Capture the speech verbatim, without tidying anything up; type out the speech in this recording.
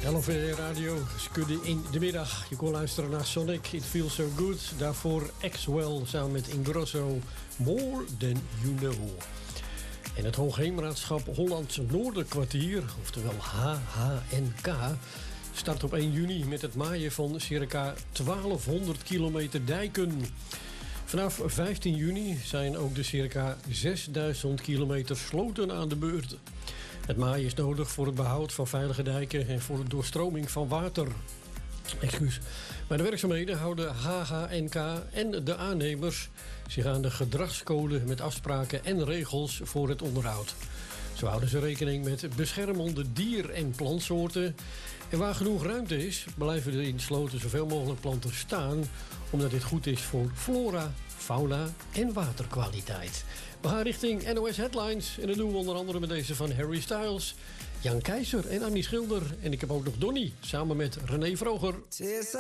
L V D Radio, Skudde in de middag. Je kon luisteren naar Sonic, It Feels So Good. Daarvoor Axwell samen met Ingrosso, More Than You Know. En het Hoogheemraadschap Hollandse Noorderkwartier, oftewel H H N K... start op één juni met het maaien van circa twaalfhonderd kilometer dijken. Vanaf vijftien juni zijn ook de circa zesduizend kilometer sloten aan de beurt. Het maaien is nodig voor het behoud van veilige dijken en voor de doorstroming van water. Excuus. Bij de werkzaamheden houden H H N K en de aannemers zich aan de gedragscode met afspraken en regels voor het onderhoud. Zo houden ze rekening met beschermende dier- en plantsoorten. En waar genoeg ruimte is, blijven er in sloten zoveel mogelijk planten staan, omdat dit goed is voor flora, fauna en waterkwaliteit. We gaan richting N O S Headlines en dat doen we onder andere met deze van Harry Styles, Jan Keizer en Annie Schilder. En ik heb ook nog Donnie samen met René Vroger.